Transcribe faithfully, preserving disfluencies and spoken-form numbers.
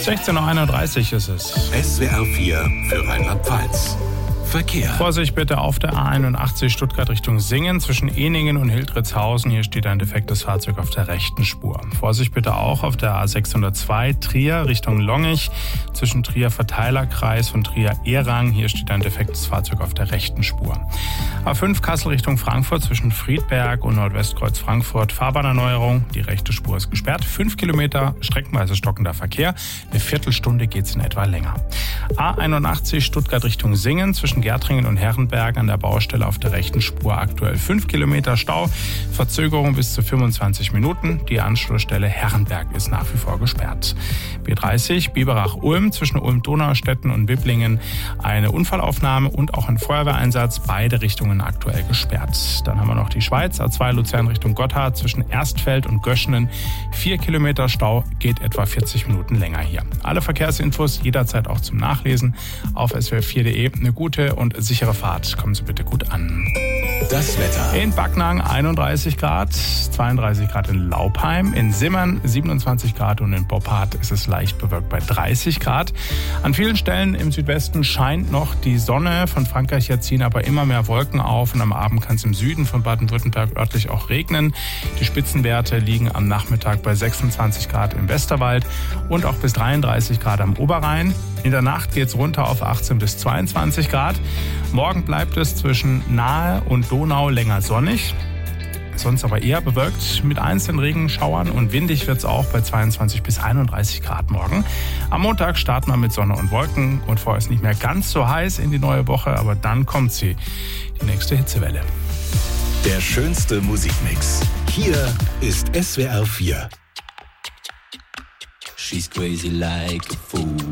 sechzehn Uhr einunddreißig ist es. S W R vier für Rheinland-Pfalz. Verkehr. Vorsicht bitte auf der A einundachtzig Stuttgart Richtung Singen zwischen Ehningen und Hildritzhausen. Hier steht ein defektes Fahrzeug auf der rechten Spur. Vorsicht bitte auch auf der A sechshundertzwei Trier Richtung Longich zwischen Trier Verteilerkreis und Trier Ehrang. Hier steht ein defektes Fahrzeug auf der rechten Spur. A fünf Kassel Richtung Frankfurt zwischen Friedberg und Nordwestkreuz Frankfurt. Fahrbahnerneuerung. Die rechte Spur ist gesperrt. Fünf Kilometer streckenweise stockender Verkehr. Eine Viertelstunde geht es in etwa länger. A einundachtzig Stuttgart Richtung Singen zwischen Gärtringen und Herrenberg an der Baustelle auf der rechten Spur aktuell fünf Kilometer Stau, Verzögerung bis zu fünfundzwanzig Minuten. Die Anschlussstelle Herrenberg ist nach wie vor gesperrt. B dreißig Biberach-Ulm zwischen Ulm-Donaustetten und Wipplingen eine Unfallaufnahme und auch ein Feuerwehreinsatz, beide Richtungen aktuell gesperrt. Dann haben wir noch die Schweiz, A zwei Luzern Richtung Gotthard zwischen Erstfeld und Göschenen, vier Kilometer Stau, geht etwa vierzig Minuten länger hier. Alle Verkehrsinfos jederzeit auch zum Nachlesen auf S W R vier Punkt de. Eine gute und sichere Fahrt. Kommen Sie bitte gut an. Das Wetter. In Backnang einunddreißig Grad, zweiunddreißig Grad in Laupheim, in Simmern siebenundzwanzig Grad und in Boppard ist es leicht bewölkt bei dreißig Grad. An vielen Stellen im Südwesten scheint noch die Sonne. Von Frankreich her ziehen aber immer mehr Wolken auf und am Abend kann es im Süden von Baden-Württemberg örtlich auch regnen. Die Spitzenwerte liegen am Nachmittag bei sechsundzwanzig Grad im Westerwald und auch bis dreiunddreißig Grad am Oberrhein. In der Nacht geht es runter auf achtzehn bis zweiundzwanzig Grad. Morgen bleibt es zwischen Nahe und Donau länger sonnig. Sonst aber eher bewölkt mit einzelnen Regenschauern und windig wird es auch bei zweiundzwanzig bis einunddreißig Grad morgen. Am Montag starten wir mit Sonne und Wolken und vorher ist nicht mehr ganz so heiß in die neue Woche, aber dann kommt sie, die nächste Hitzewelle. Der schönste Musikmix. Hier ist S W R vier. She's crazy like a fool.